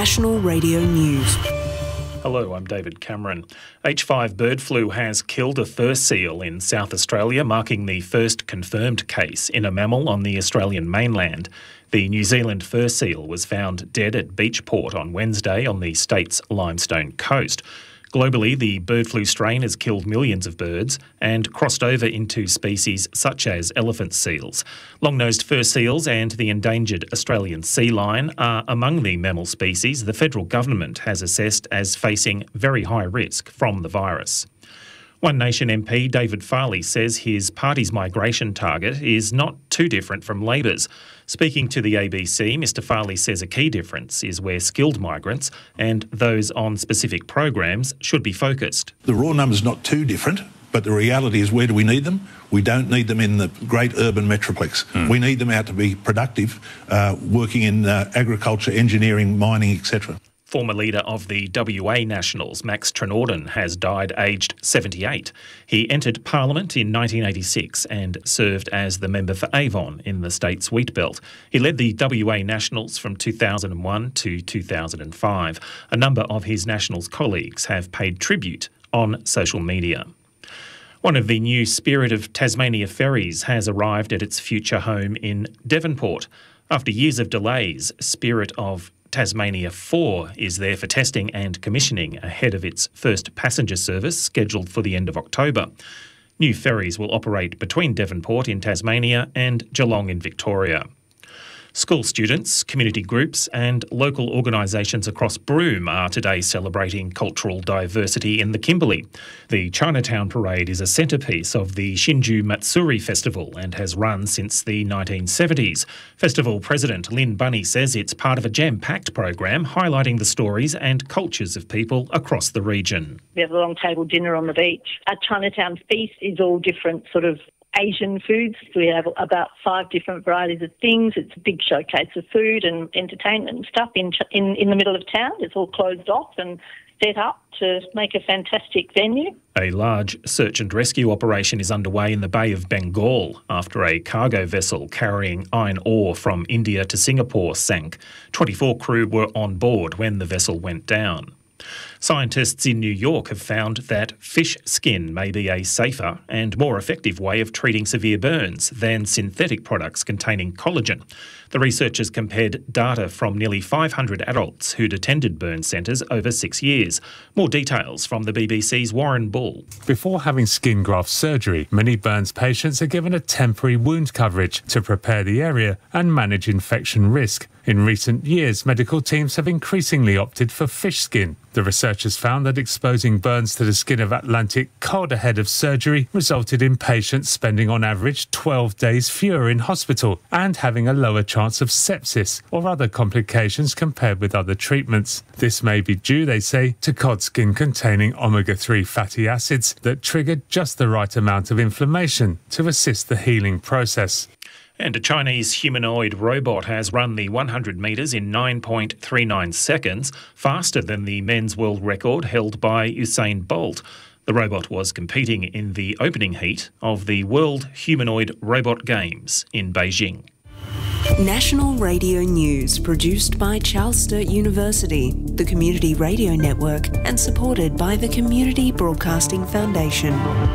National Radio News. Hello, I'm David Cameron. H5 bird flu has killed a fur seal in South Australia, marking the first confirmed case in a mammal on the Australian mainland. The New Zealand fur seal was found dead at Beachport on Wednesday on the state's Limestone Coast. Globally, the bird flu strain has killed millions of birds and crossed over into species such as elephant seals. Long-nosed fur seals and the endangered Australian sea lion are among the mammal species the federal government has assessed as facing very high risk from the virus. One Nation MP David Farley says his party's migration target is not too different from Labor's. Speaking to the ABC, Mr Farley says a key difference is where skilled migrants and those on specific programs should be focused. The raw number's not too different, but the reality is, where do we need them? We don't need them in the great urban metroplex. We need them out to be productive, working in agriculture, engineering, mining, etc. Former leader of the WA Nationals, Max Trenorden, has died aged 78. He entered Parliament in 1986 and served as the member for Avon in the state's wheat belt. He led the WA Nationals from 2001 to 2005. A number of his Nationals colleagues have paid tribute on social media. One of the new Spirit of Tasmania ferries has arrived at its future home in Devonport. After years of delays, Spirit of Tasmania 4 is there for testing and commissioning ahead of its first passenger service scheduled for the end of October. New ferries will operate between Devonport in Tasmania and Geelong in Victoria. School students, community groups and local organisations across Broome are today celebrating cultural diversity in the Kimberley. The Chinatown Parade is a centrepiece of the Shinju Matsuri Festival and has run since the 1970s. Festival President Lynn Bunny says it's part of a jam-packed program highlighting the stories and cultures of people across the region. We have a long table dinner on the beach. Our Chinatown feast is all different sort of Asian foods. We have about 5 different varieties of things. It's a big showcase of food and entertainment and stuff in the middle of town. It's all closed off and set up to make a fantastic venue. A large search and rescue operation is underway in the Bay of Bengal after a cargo vessel carrying iron ore from India to Singapore sank. 24 crew were on board when the vessel went down. Scientists in New York have found that fish skin may be a safer and more effective way of treating severe burns than synthetic products containing collagen. The researchers compared data from nearly 500 adults who'd attended burn centres over 6 years. More details from the BBC's Warren Bull. Before having skin graft surgery, many burns patients are given a temporary wound coverage to prepare the area and manage infection risk. In recent years, medical teams have increasingly opted for fish skin. The researchers found that exposing burns to the skin of Atlantic cod ahead of surgery resulted in patients spending on average 12 days fewer in hospital and having a lower chance of sepsis or other complications compared with other treatments. This may be due, they say, to cod skin containing omega-3 fatty acids that triggered just the right amount of inflammation to assist the healing process. And a Chinese humanoid robot has run the 100 metres in 9.39 seconds, faster than the men's world record held by Usain Bolt. The robot was competing in the opening heat of the World Humanoid Robot Games in Beijing. National Radio News, produced by Charles Sturt University, the Community Radio Network, and supported by the Community Broadcasting Foundation.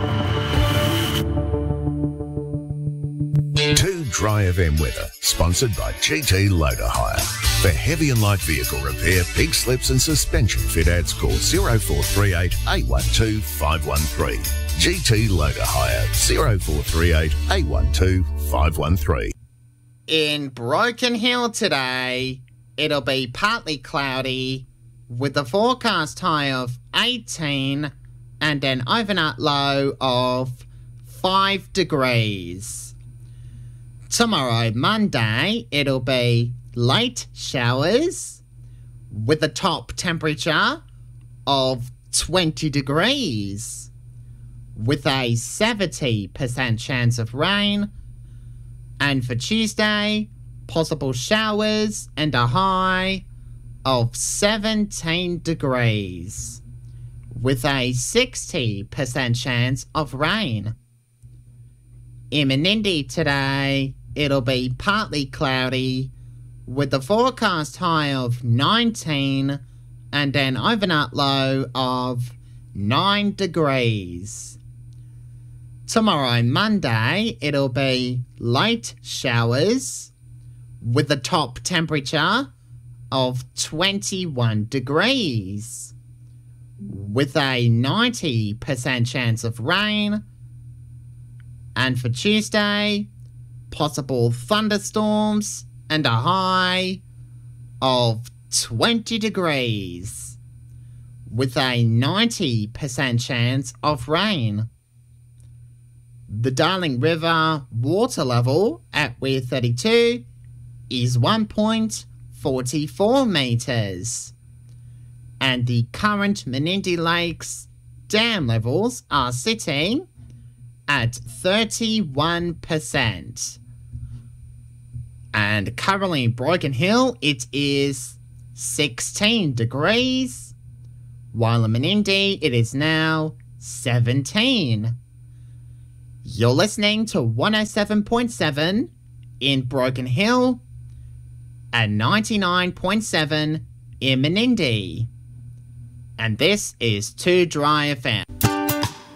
Dry FM weather, sponsored by GT Loader Hire. For heavy and light vehicle repair, pig slips and suspension fit outs, call 0438 812 513. GT Loader Hire, 0438 812 513. In Broken Hill today, it'll be partly cloudy with a forecast high of 18 and an overnight low of 5 degrees. Tomorrow, Monday, it'll be late showers with a top temperature of 20 degrees with a 70% chance of rain. And for Tuesday, possible showers and a high of 17 degrees with a 60% chance of rain. In Menindee today, it'll be partly cloudy with a forecast high of 19 and an overnight low of 9 degrees. Tomorrow, Monday, it'll be light showers with a top temperature of 21 degrees, with a 90% chance of rain. And for Tuesday, possible thunderstorms and a high of 20 degrees, with a 90% chance of rain. The Darling River water level at Weir 32 is 1.44 metres, and the current Menindee Lakes dam levels are sitting at 31%. And currently in Broken Hill, it is 16 degrees, while in Menindee it is now 17. You're listening to 107.7 in Broken Hill and 99.7 in Menindee. And this is 2 Dry FM.